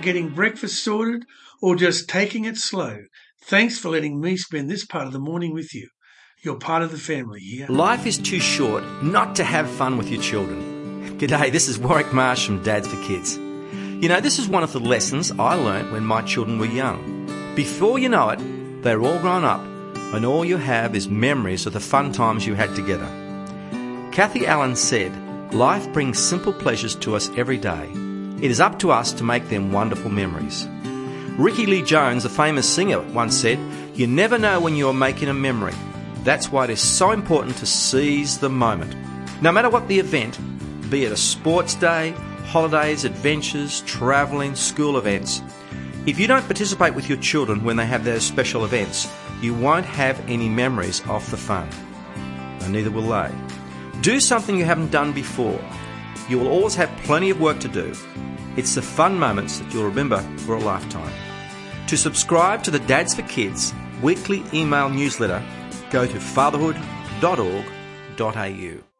getting breakfast sorted, or just taking it slow. Thanks for letting me spend this part of the morning with you. You're part of the family here. Life is too short not to have fun with your children. G'day, this is Warwick Marsh from Dads for Kids. You know, this is one of the lessons I learnt when my children were young. Before you know it, they're all grown up, and all you have is memories of the fun times you had together. Kathy Allen said, "Life brings simple pleasures to us every day. It is up to us to make them wonderful memories." Ricky Lee Jones, a famous singer, once said, "You never know when you are making a memory. That's why it is so important to seize the moment." No matter what the event, be it a sports day, holidays, adventures, travelling, school events, if you don't participate with your children when they have those special events, you won't have any memories of the fun. And neither will they. Do something you haven't done before. You will always have plenty of work to do. It's the fun moments that you'll remember for a lifetime. To subscribe to the Dads for Kids weekly email newsletter, go to fatherhood.org.au.